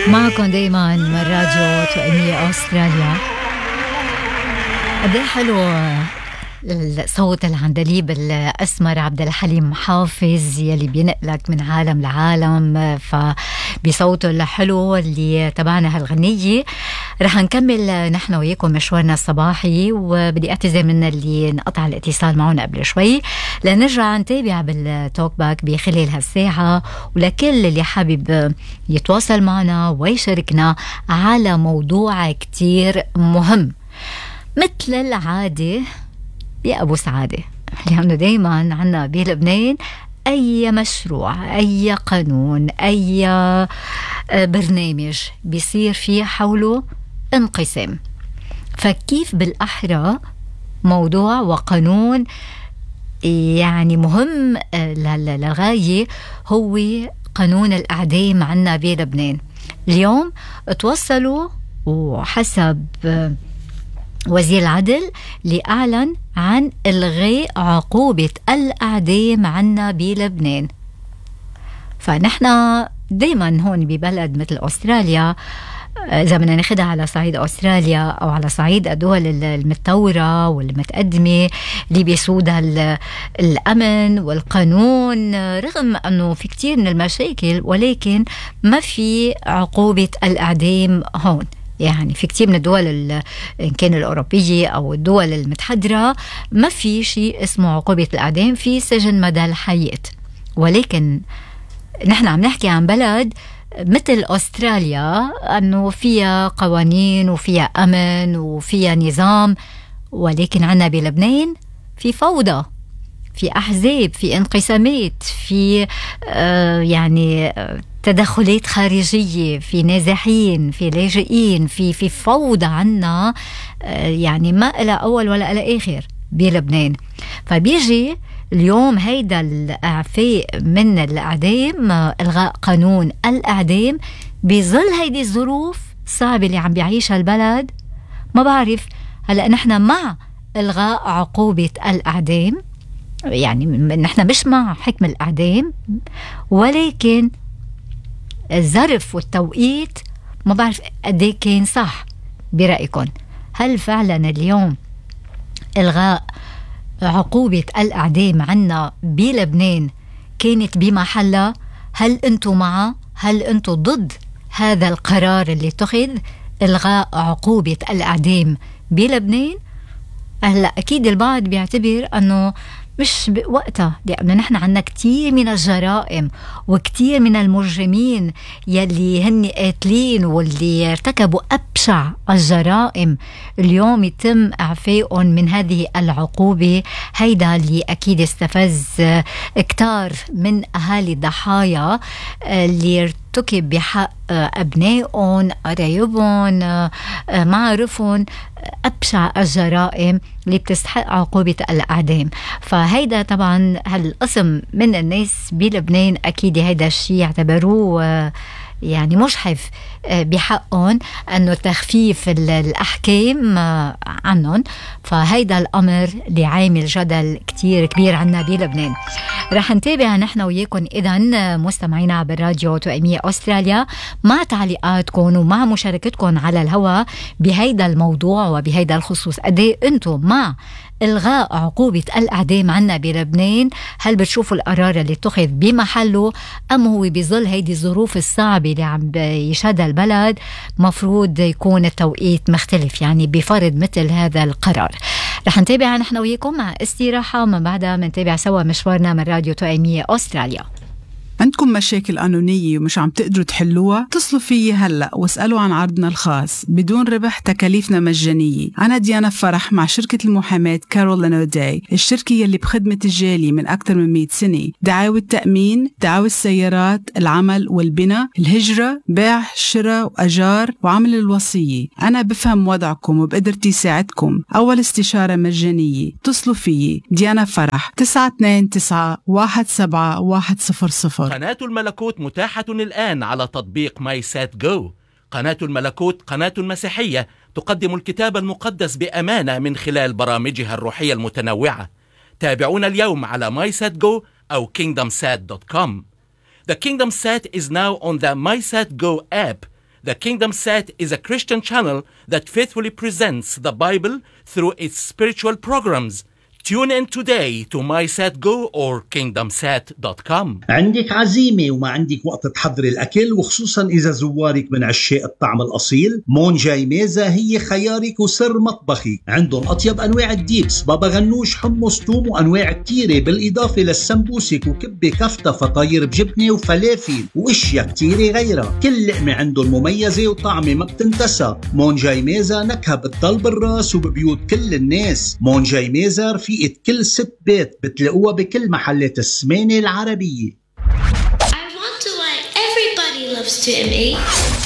معكم دايما من راديو توأمية أستراليا. قد ايه حلو الصوت العندليب الأسمر عبد الحليم حافظ يلي بينقلك من عالم لعالم، فبصوته الحلو اللي تبعنا هالغنية. رح نكمل نحن وياكم مشوارنا الصباحي، وبدي اعتذر من اللي انقطع الاتصال معنا قبل شوي، لنرجع نتابع بالتوك باك بخلال هالساعة. ولكل اللي حابب يتواصل معنا ويشاركنا على موضوع كتير مهم مثل العادة يا أبو سعادة، لأنه دايما عنا بلبنان أي مشروع، أي قانون، أي برنامج بيصير فيه حوله انقسام. فكيف بالأحرى موضوع وقانون يعني مهم للغاية هو قانون الإعدام عنا بلبنان. اليوم توصلوا وحسب وزير العدل اللي أعلن عن إلغاء عقوبة الإعدام عنا بلبنان. فنحن دايما هون ببلد مثل أستراليا، إذا بدنا ناخدها على صعيد أستراليا أو على صعيد الدول المتطورة والمتقدمة اللي بيسودها الأمن والقانون، رغم أنه في كتير من المشاكل ولكن ما في عقوبة الإعدام هون. يعني في كتير من الدول إن كان الأوروبية أو الدول المتحضرة ما في شيء اسمه عقوبة الإعدام، في سجن مدى الحياة. ولكن نحن عم نحكي عن بلد مثل أستراليا أنه فيها قوانين وفيها أمن وفيها نظام، ولكن عنا بلبنان في فوضى، في أحزاب، في انقسامات، في تدخلات خارجية، في نازحين، في لاجئين، في فوضى عنا، يعني ما إلى أول ولا إلى آخر بلبنان. فبيجي اليوم هيدا الإعفاء من الإعدام، إلغاء قانون الإعدام بظل هيدي الظروف صعبة اللي عم بيعيشها البلد. ما بعرف، هلأ نحن مع إلغاء عقوبة الإعدام، يعني نحن مش مع حكم الإعدام، ولكن الظرف والتوقيت ما بعرف قديه كان صح برأيكم. هل فعلا اليوم إلغاء عقوبة الإعدام عنا بلبنان كانت بمحلها؟ هل أنتم معه؟ هل أنتم ضد هذا القرار اللي اتخذ إلغاء عقوبة الإعدام بلبنان؟ هلا أكيد البعض بيعتبر أنه مش بوقتها، لأنه نحن عنا كتير من الجرائم وكتير من المجرمين يلي هن قاتلين واللي ارتكبوا أبشع الجرائم اليوم يتم إعفائهم من هذه العقوبة. هيدا اللي أكيد استفز كتار من أهالي الضحايا اللي ارتكب بحق أبنائهم، قرايبهم، معارفهم، أبشع الجرائم اللي بتستحق عقوبة الإعدام. فهيدا طبعا هالقسم من الناس بلبنان أكيد هيدا الشيء يعتبروه يعني مجحف بحقهم أنه تخفيف الأحكام عنهم. فهيدا الأمر اللي عامل جدل كتير كبير عنا بلبنان. رح نتابع نحن وياكم إذن مستمعينا عبر راديو توأمية أستراليا مع تعليقاتكم ومع مشاركتكم على الهواء بهيدا الموضوع وبهيدا الخصوص. قديه أنتم مع إلغاء عقوبة الإعدام عنا بلبنان؟ هل بتشوفوا القرار اللي اتخذ بمحله، أم هو بظل هيدي الظروف الصعبة اللي عم يشهدها البلد مفروض يكون التوقيت مختلف، يعني بفرض مثل هذا القرار؟ رح نتابع نحن وياكم مع استراحة، ومن بعدها منتابع سوا مشوارنا من راديو توأمية أستراليا. عندكم مشاكل قانونية ومش عم تقدروا تحلوها؟ اتصلوا فيي هلأ واسألوا عن عرضنا الخاص بدون ربح، تكاليفنا مجانية. أنا ديانا فرح مع شركة المحاماة كارولين أوداي، الشركة يلي بخدمة الجالي من أكثر من 100 سنة. دعاوى التأمين، دعاوى السيارات، العمل والبناء، الهجرة، بيع، شراء وأجار، وعمل الوصية. أنا بفهم وضعكم وبقدرتي ساعدكم. أول استشارة مجانية. اتصلوا فيي ديانا فرح 929-17-100. قناة الملكوت متاحة الآن على تطبيق ماي سات جو. قناة الملكوت قناة مسيحية تقدم الكتاب المقدس بأمانة من خلال برامجها الروحية المتنوعة. تابعونا اليوم على MySatGo أو kingdomsat.com. The Kingdom Sat is now on the MySatGo app The Kingdom Sat is a Christian channel that faithfully presents the Bible through its spiritual programs. Tune in today to MySatGo or KingdomSat.com. عندك عزيمة وما عندك وقت تحضري الأكل، وخصوصا إذا زوارك من عشاق الطعم الأصيل، مون جاي ميزة هي خيارك وسر مطبخي. عندهم أطيب أنواع الديبس، بابا غنوش، حمص، توم، وأنواع كتيرة، بالإضافة للسمبوسك وكبة كفتة، فطاير بجبنة وفلافل وإشياء كتيرة غيرها. كل لقمة عندهم مميزة وطعمة ما بتنتسى. مون جاي ميزة نكهة بتضل بالراس وببيوت كل الناس. مون جاي ميزة رفيقة كل ست بيت، بتلاقوها بكل محلات السمانة العربية. I wonder why everybody loves to eat.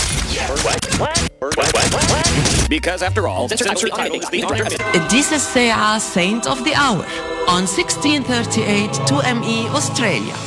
Because after all, This is Se'a Saint of the Hour on 1638 2ME Australia.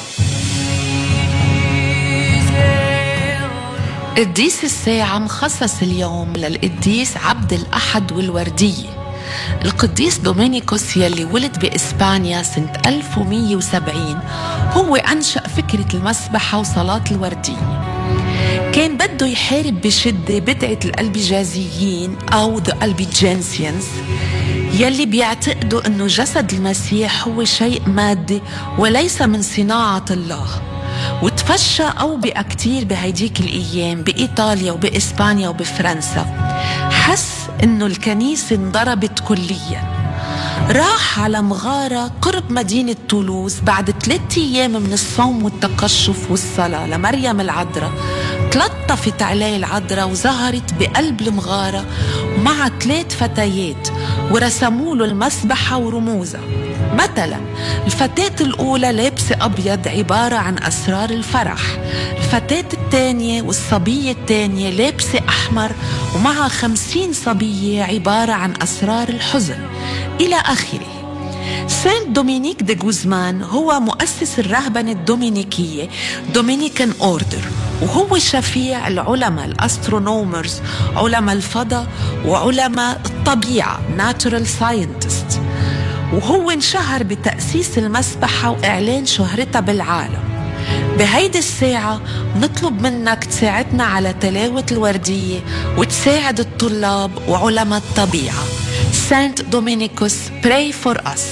قديس الساعة مخصص اليوم للقديس عبد الأحد والوردية. القديس دومينيكوس يلي ولد بإسبانيا سنة 1170 هو أنشأ فكرة المسبحة وصلاة الوردية. كان بده يحارب بشدة بدعة الألبيجازيين أو The Albigensians يلي بيعتقدوا أنه جسد المسيح هو شيء مادي وليس من صناعة الله، وتفشى أوبئة كتير بهيديك الأيام بإيطاليا وبإسبانيا وبفرنسا. حس إنه الكنيسة انضربت كلياً. راح على مغارة قرب مدينة تولوز بعد 3 أيام من الصوم والتقشف والصلاة لمريم العذراء. تلطفت عليه العذراء وظهرت بقلب المغارة مع 3 فتيات ورسموا له المسبحة ورموزها. مثلا الفتاة الأولى لابسة أبيض عبارة عن أسرار الفرح، الفتاة الثانية والصبية الثانية لابسة أحمر ومعها 50 صبية عبارة عن أسرار الحزن إلى آخره. سانت دومينيك دي غوزمان هو مؤسس الرهبنة الدومينيكية دومينيكان أوردر، وهو شفيع العلماء الأسترونومرز، علماء الفضاء وعلماء الطبيعة Natural Scientist. وهو انشهر بتأسيس المسبحة وإعلان شهرتها بالعالم. بهيدي الساعة نطلب منك تساعدنا على تلاوة الوردية وتساعد الطلاب وعلماء الطبيعة. Saint Dominicus, pray for us.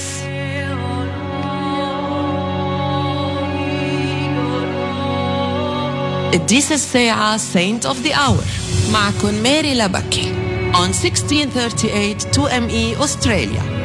This is Se'a Saint of the Hour. معكم ماري لبكي on 1638 2ME Australia.